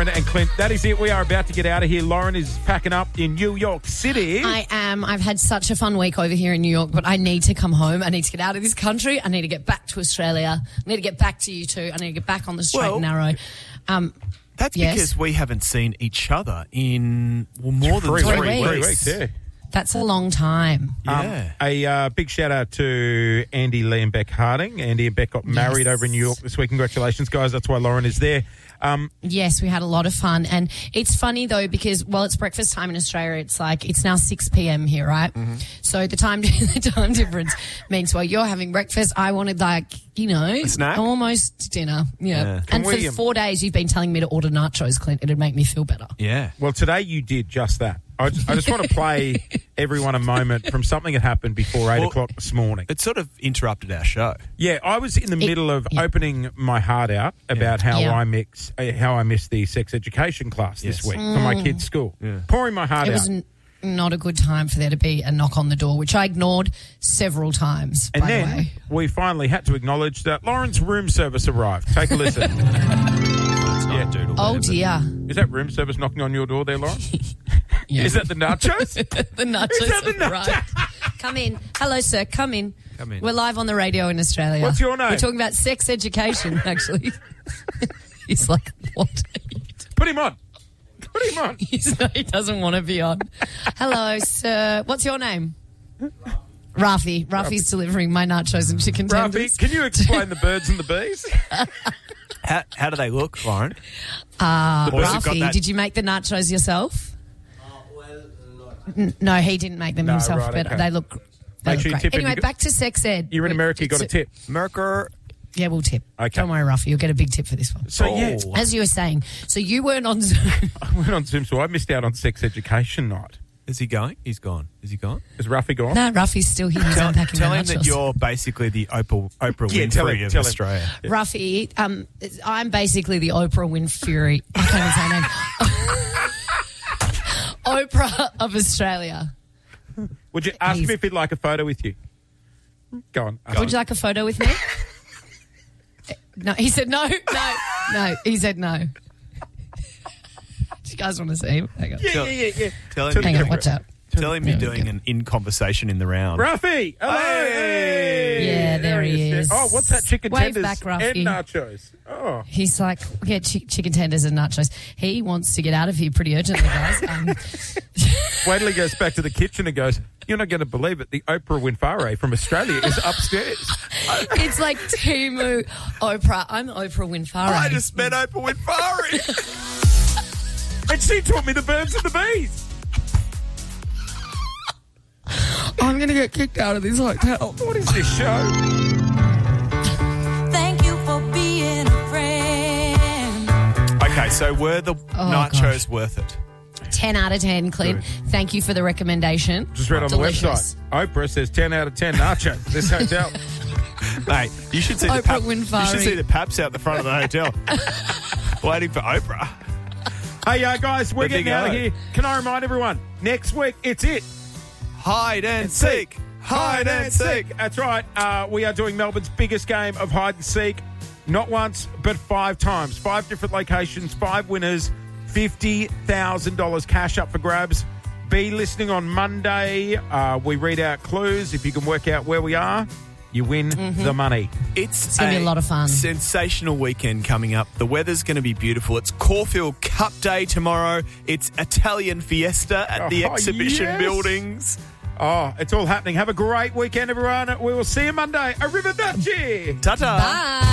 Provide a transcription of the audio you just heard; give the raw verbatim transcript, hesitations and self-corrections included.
Lauren and Clint. That is it. We are about to get out of here. Lauren is packing up in New York City. I am. I've had such a fun week over here in New York, but I need to come home. I need to get out of this country. I need to get back to Australia. I need to get back to you two. I need to get back on the straight Well, and narrow. Um, That's yes. because we haven't seen each other in well, more than Three three, weeks. weeks. Three weeks, yeah. That's a long time. Yeah. Um, a uh, big shout out to Andy, Lee and Beck Harding. Andy and Beck got married Yes. over in New York this week. Congratulations, guys. That's why Lauren is there. Um, Yes, we had a lot of fun. And it's funny, though, because, well, it's breakfast time in Australia. It's like, it's now six p.m. here, right? Mm-hmm. So the time the time difference means, well, you're having breakfast. I wanted, like, you know, snack? almost dinner. Yeah. Yeah. And Can we, for um, four days, you've been telling me to order nachos, Clint. It'd make me feel better. Yeah. well, today you did just that. I just, I just want to play everyone a moment from something that happened before eight Well, o'clock this morning. It sort of interrupted our show. Yeah, I was in the middle of yeah. opening my heart out about how Yeah. I mix, uh, how I missed the sex education class this Yes. week for my kids' school. Pouring my heart It out. was n- not a good time for there to be a knock on the door, which I ignored several times, And by then the way. we finally had to acknowledge that Lauren's room service arrived. Take a listen. It's not Yeah. a doodle Oh, there, but- dear. Is that room service knocking on your door there, Lauren? Yeah. Is that the nachos? The nachos Is that the have arrived. Come in. Hello, sir. Come in. Come in. We're live on the radio in Australia. What's your name? We're talking about sex education, actually. He's like, what? Put him on. Put him on. He's, he doesn't want to be on. Hello, sir. What's your name? Rafi. Rafi's delivering my nachos and chicken Rafi, tenders. can you explain the birds and the bees? How, how do they look, Lauren? Uh, The boys have got Rafi, that- did you make the nachos yourself? N- No, he didn't make them No, himself, right, but okay. they look, they Make look sure you great. tip him. Anyway, You got- back to sex ed. You're in America, you got a It's- tip. Merker. Yeah, we'll tip. Okay. Don't worry, Rafi. You'll get a big tip for this one. So, yeah, Oh. As you were saying, so you weren't on Zoom. I went on Zoom, so I missed out on sex education night. Is he going? He's gone. Is he gone? Is Rafi gone? No, Rafi's still here. He's Tell, unpacking tell the him that nachos. you're basically the Oprah, Oprah Yeah, tell Winfrey him, of tell him. Australia. Rafi, um, I'm basically the Oprah Winfrey. I can't even say her name. Oprah of Australia. Would you ask He's- him if he'd like a photo with you? Go on. ask Would you like a photo with me? No, he said no, no, no. He said no. Do you guys want to see him? Hang on. Yeah, Tell- yeah, yeah, yeah. Tell him, Tell Hang you're on, doing, watch out. tell him you're Yeah, doing okay. an in conversation in the round. Rafi, hello. Hey. Yeah, there he is. Oh, what's that? Chicken Wave tenders back, Rafi. and nachos. Oh, He's like, yeah, chi- chicken tenders and nachos. He wants to get out of here pretty urgently, guys. Um, wait till he goes back to the kitchen and goes, you're not going to believe it. The Oprah Winfrey from Australia is upstairs. it's like Timu Oprah. I'm Oprah Winfrey. I just met Oprah Winfrey. And she taught me the birds and the bees. I'm going to get kicked out of this hotel. What is this show? Thank you for being a friend. Okay, so were the nachos gosh. worth it? ten out of ten, Clint. Thank you for the recommendation. Just read on Delicious. the website. Oprah says ten out of ten nachos. This hotel. Mate, you should see the Oprah pap, Winfrey. you should see the paps out the front of the hotel waiting for Oprah. Hey, uh, guys, we're Where'd they getting out of go? here. Can I remind everyone, next week, it's it. Hide and seek. Hide and seek. That's right. Uh, we are doing Melbourne's biggest game of hide and seek. Not once, but five times. Five different locations, five winners, fifty thousand dollars cash up for grabs. Be listening on Monday. Uh, we read out clues. If you can work out where we are, you win the money. It's, It's gonna be a lot of fun. Sensational weekend coming up. The weather's going to be beautiful. It's Caulfield Cup Day tomorrow. It's Italian Fiesta at the Oh, exhibition yes. buildings. Oh, it's all happening. Have a great weekend, everyone. We will see you Monday. Arrivederci. Ta-ta. Bye.